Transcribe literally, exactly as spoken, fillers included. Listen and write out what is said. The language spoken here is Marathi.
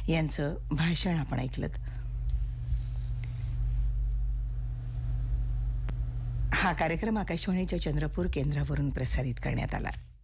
यांचं भाषण आपण ऐकलं. हा कार्यक्रम आकाशवाणीच्या चंद्रपूर केंद्रावरून प्रसारित करण्यात आला.